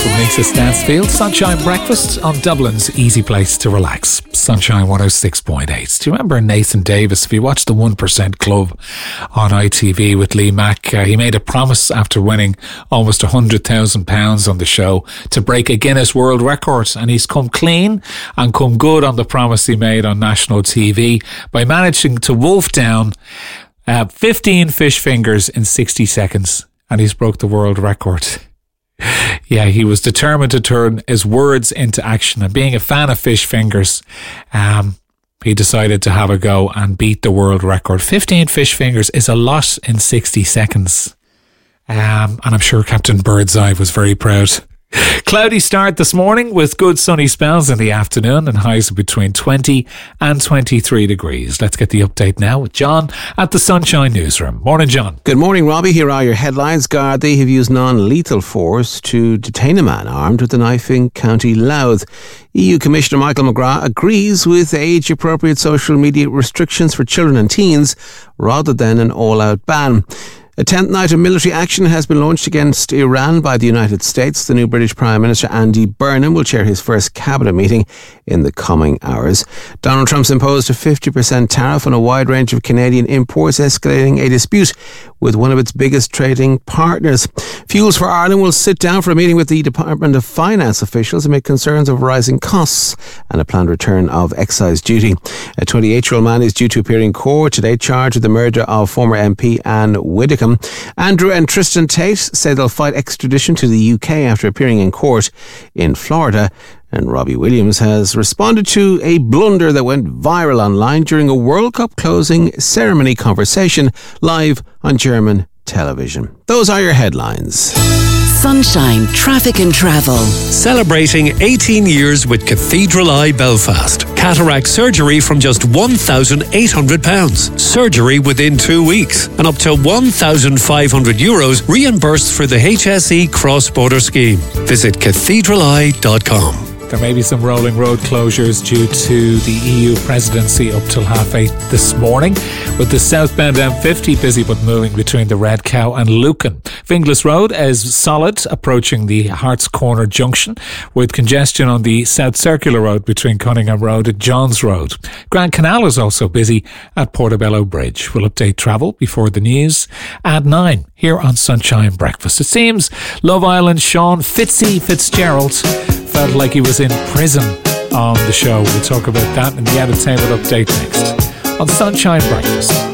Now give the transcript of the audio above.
from Lisa Stansfield. Sunshine Breakfast on Dublin's easy place to relax. Sunshine 106.8. Do you remember Nathan Davis? If you watched the 1% Club on ITV with Lee Mack, he made a promise after winning almost £100,000 on the show to break a Guinness World Record, and he's come clean and come good on the promise he made on national TV by managing to wolf down 15 fish fingers in 60 seconds, and he's broke the world record. Yeah, he was determined to turn his words into action, and being a fan of fish fingers, he decided to have a go and beat the world record. 15 fish fingers is a lot in 60 seconds. And I'm sure Captain Birdseye was very proud. Cloudy start this morning with good sunny spells in the afternoon and highs of between 20 and 23 degrees. Let's get the update now with John at the Sunshine Newsroom. Morning, John. Good morning, Robbie. Here are your headlines. Gardaí have used non-lethal force to detain a man armed with a knife in County Louth. EU Commissioner Michael McGrath agrees with age-appropriate social media restrictions for children and teens rather than an all-out ban. A 10th night of military action has been launched against Iran by the United States. The new British Prime Minister Andy Burnham will chair his first cabinet meeting in the coming hours. Donald Trump's imposed a 50% tariff on a wide range of Canadian imports, escalating a dispute with one of its biggest trading partners. Fuels for Ireland will sit down for a meeting with the Department of Finance officials amid concerns of rising costs and a planned return of excise duty. A 28-year-old man is due to appear in court today, charged with the murder of former MP Anne Widdecombe. Andrew and Tristan Tate say they'll fight extradition to the UK after appearing in court in Florida. And Robbie Williams has responded to a blunder that went viral online during a World Cup closing ceremony conversation live on German television. Those are your headlines. Sunshine, traffic and travel. Celebrating 18 years with Cathedral Eye Belfast. Cataract surgery from just £1,800. Surgery within 2 weeks. And up to €1,500 reimbursed for the HSE cross-border scheme. Visit cathedraleye.com. There may be some rolling road closures due to the EU presidency up till 8:30 this morning, with the southbound M50 busy but moving between the Red Cow and Lucan. Finglas Road is solid approaching the Harts Corner junction, with congestion on the South Circular Road between Cunningham Road and Johns Road. Grand Canal is also busy at Portobello Bridge. We'll update travel before the news at 9 here on Sunshine Breakfast. It seems Love Island Sean Fitzgerald felt like he was in prison on the show. We'll talk about that in the Edit Table update next on Sunshine Breakfast.